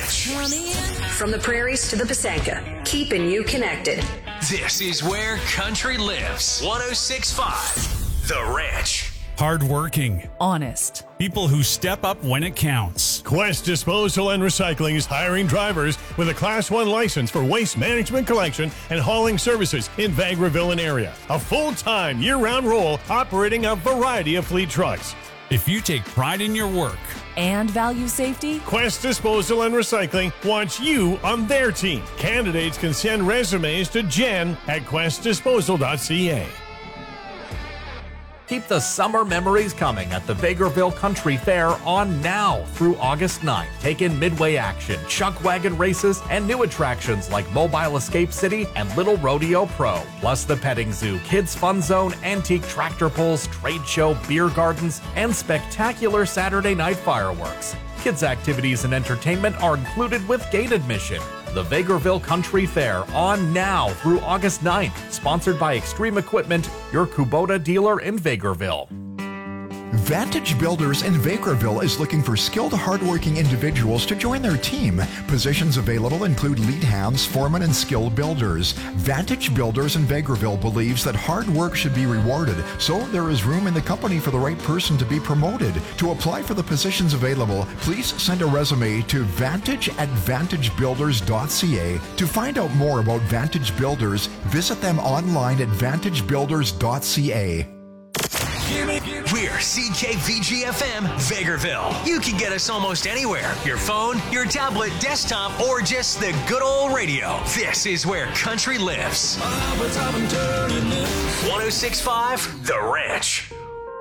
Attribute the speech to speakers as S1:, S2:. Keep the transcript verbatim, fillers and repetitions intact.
S1: Ranch.
S2: From the prairies to the Pasanka, keeping you connected.
S1: This is where country lives. one oh six point five The Ranch.
S3: Hardworking.
S4: Honest.
S3: People who step up when it counts.
S5: Quest Disposal and Recycling is hiring drivers with a Class one license for waste management collection and hauling services in Vegreville and area. A full-time, year-round role operating a variety of fleet trucks.
S3: If you take pride in your work
S4: and value safety,
S5: Quest Disposal and Recycling wants you on their team. Candidates can send resumes to Jen at quest disposal dot c a.
S6: Keep the summer memories coming at the Vegreville Country Fair on now through August ninth. Take in Midway action, chuck wagon races, and new attractions like Mobile Escape City and Little Rodeo Pro. Plus the petting zoo, kids fun zone, antique tractor pulls, trade show, beer gardens, and spectacular Saturday night fireworks. Kids' activities and entertainment are included with gate admission. The Vegreville Country Fair on now through August ninth. Sponsored by Extreme Equipment, your Kubota dealer in Vegreville.
S7: Vantage Builders in Vegreville is looking for skilled, hardworking individuals to join their team. Positions available include lead hands, foremen, and skilled builders. Vantage Builders in Vegreville believes that hard work should be rewarded, so there is room in the company for the right person to be promoted. To apply for the positions available, please send a resume to vantage at vantage builders dot c a. To find out more about Vantage Builders, visit them online at vantage builders dot c a.
S1: We're C K V G F M Vegreville. You can get us almost anywhere. Your phone, your tablet, desktop, or just the good old radio. This is where country lives. one oh six point five The Ranch.